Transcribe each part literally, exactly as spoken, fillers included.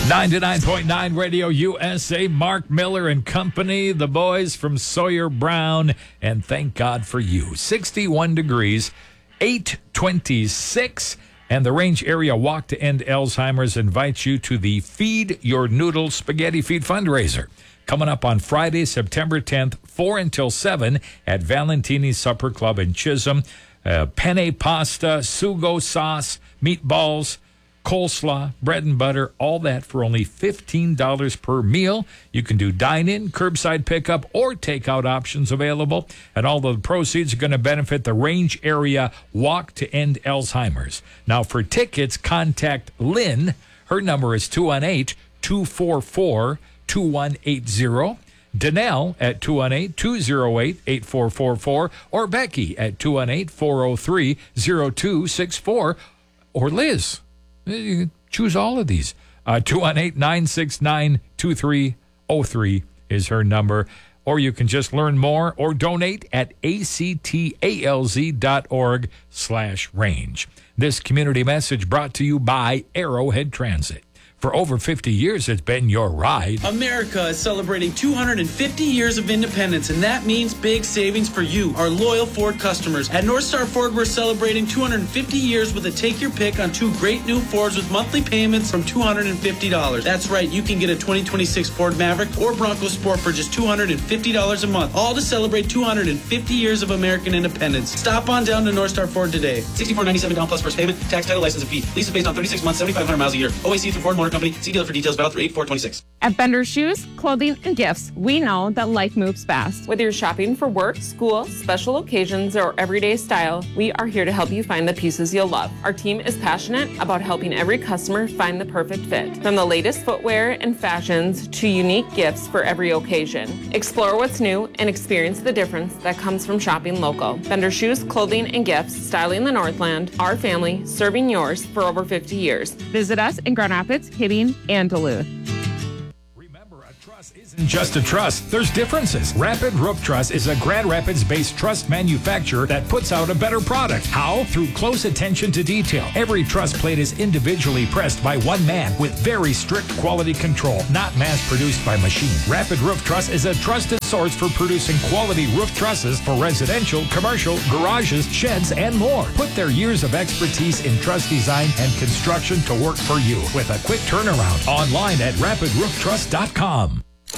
ninety-nine point nine Radio U S A, Mark Miller and company, the boys from Sawyer Brown, and Thank God for You. sixty-one degrees, eight twenty-six, and the Range Area Walk to End Alzheimer's invites you to the Feed Your Noodle Spaghetti Feed fundraiser. Coming up on Friday, September tenth, four until seven at Valentini's Supper Club in Chisholm. Uh, penne pasta, sugo sauce, meatballs, coleslaw, bread and butter, all that for only fifteen dollars per meal. You can do dine-in, curbside pickup, or takeout options available. And all the proceeds are going to benefit the Range Area Walk to End Alzheimer's. Now, for tickets, contact Lynn. Her number is two one eight, two four four, two one eight zero. Danelle at two one eight, two oh eight, eight four four four. Or Becky at two one eight, four oh three, oh two six four. Or Liz. You can choose all of these. Uh, two one eight, nine six nine, two three oh three is her number. Or you can just learn more or donate at actalz.org slash range. This community message brought to you by Arrowhead Transit. For over fifty years, it's been your ride. America is celebrating two hundred fifty years of independence, and that means big savings for you, our loyal Ford customers. At North Star Ford, we're celebrating two hundred fifty years with a take your pick on two great new Fords with monthly payments from two hundred fifty dollars. That's right, you can get a twenty twenty-six Ford Maverick or Bronco Sport for just two hundred fifty dollars a month, all to celebrate two hundred fifty years of American independence. Stop on down to North Star Ford today. sixty-four ninety-seven down plus first payment, tax, title, license, and fee. Lease is based on thirty-six months, seventy-five hundred miles a year. O A C through Ford Motor Company. See dealer for details. Valid through eight four twenty-six. At Bender Shoes, Clothing, and Gifts, we know that life moves fast. Whether you're shopping for work, school, special occasions, or everyday style, we are here to help you find the pieces you'll love. Our team is passionate about helping every customer find the perfect fit. From the latest footwear and fashions to unique gifts for every occasion. Explore what's new and experience the difference that comes from shopping local. Bender Shoes, Clothing, and Gifts, styling the Northland, our family, serving yours for over fifty years. Visit us in Grand Rapids, Hibbing, and Duluth. Remember, a truss isn't just a truss. There's differences. Rapid Roof Truss is a Grand Rapids-based truss manufacturer that puts out a better product. How? Through close attention to detail. Every truss plate is individually pressed by one man with very strict quality control, not mass-produced by machine. Rapid Roof Truss is a trusted source for producing quality roof trusses for residential, commercial, garages, sheds, and more. Put their years of expertise in truss design and construction to work for you with a quick turnaround. Online at rapid roof truss dot com.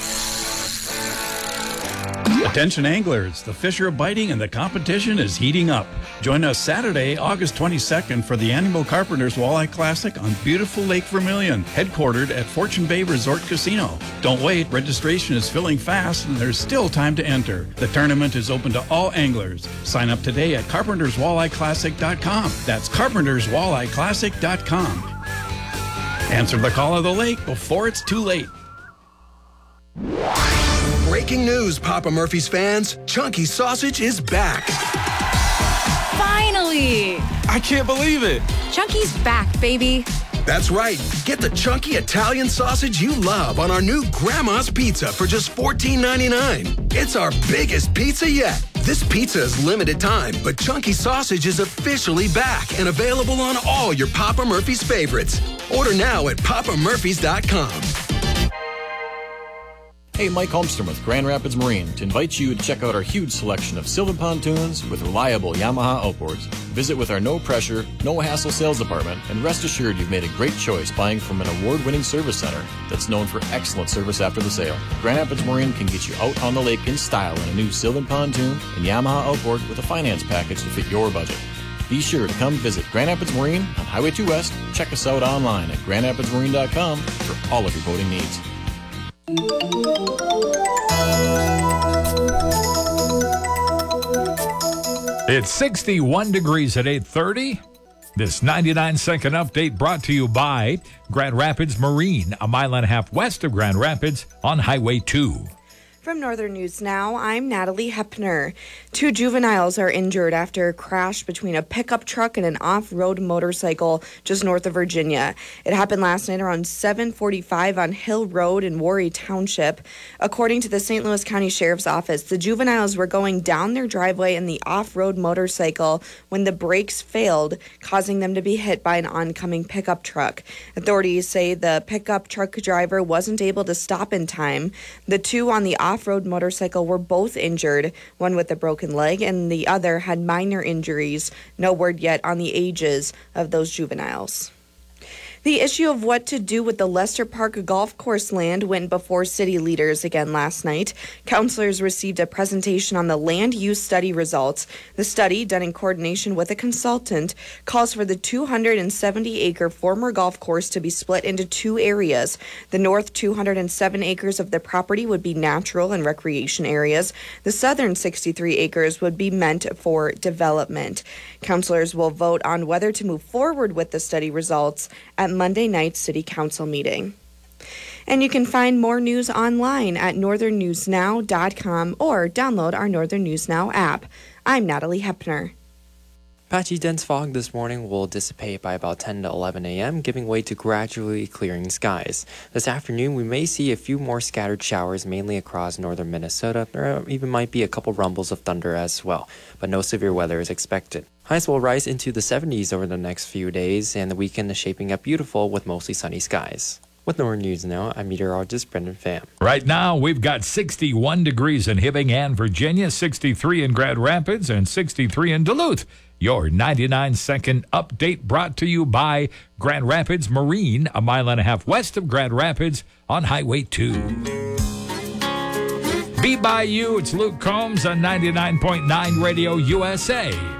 Attention anglers, the fish are biting and the competition is heating up. Join us Saturday, August twenty-second for the Annual Carpenters Walleye Classic on beautiful Lake Vermilion, headquartered at Fortune Bay Resort Casino. Don't wait, registration is filling fast and there's still time to enter. The tournament is open to all anglers. Sign up today at carpenters walleye classic dot com. That's carpenters walleye classic dot com. Answer the call of the lake before it's too late. Breaking news, Papa Murphy's fans. Chunky Sausage is back. Finally! I can't believe it. Chunky's back, baby. That's right. Get the chunky Italian sausage you love on our new Grandma's Pizza for just fourteen ninety-nine. It's our biggest pizza yet. This pizza is limited time, but Chunky Sausage is officially back and available on all your Papa Murphy's favorites. Order now at papa murphys dot com. Hey, Mike Holmstrom with Grand Rapids Marine to invite you to check out our huge selection of Sylvan pontoons with reliable Yamaha outboards. Visit with our no-pressure, no-hassle sales department, and rest assured you've made a great choice buying from an award-winning service center that's known for excellent service after the sale. Grand Rapids Marine can get you out on the lake in style in a new Sylvan pontoon and Yamaha outboard with a finance package to fit your budget. Be sure to come visit Grand Rapids Marine on Highway two West. Check us out online at grand rapids marine dot com for all of your boating needs. It's sixty-one degrees at eight thirty. This ninety-nine second update brought to you by Grand Rapids Marine, a mile and a half west of Grand Rapids on Highway two. From Northern News Now, I'm Natalie Hepner. Two juveniles are injured after a crash between a pickup truck and an off-road motorcycle just north of Virginia. It happened last night around seven forty-five on Hill Road in Warry Township. According to the Saint Louis County Sheriff's Office, the juveniles were going down their driveway in the off-road motorcycle when the brakes failed, causing them to be hit by an oncoming pickup truck. Authorities say the pickup truck driver wasn't able to stop in time. The two on the off off-road motorcycle were both injured, one with a broken leg and the other had minor injuries. No word yet on the ages of those juveniles. The issue of what to do with the Lester Park golf course land went before city leaders again last night. Councilors received a presentation on the land use study results. The study, done in coordination with a consultant, calls for the two hundred seventy acre former golf course to be split into two areas. The north two hundred seven acres of the property would be natural and recreation areas. The southern sixty-three acres would be meant for development. Councilors will vote on whether to move forward with the study results at Monday night's City Council meeting. And you can find more news online at northern news now dot com or download our Northern News Now app. I'm Natalie Hepner. Patchy dense fog this morning will dissipate by about ten to eleven a.m., giving way to gradually clearing skies. This afternoon, we may see a few more scattered showers, mainly across northern Minnesota. There even might be a couple rumbles of thunder as well, but no severe weather is expected. Highs will rise into the seventies over the next few days, and the weekend is shaping up beautiful with mostly sunny skies. With Northern News Now, I'm meteorologist Brendan Pham. Right now, we've got sixty-one degrees in Hibbing and Virginia, sixty-three in Grand Rapids, and sixty-three in Duluth. Your ninety-nine second update brought to you by Grand Rapids Marine, a mile and a half west of Grand Rapids on Highway two. Be by you, it's Luke Combs on ninety-nine point nine Radio U S A.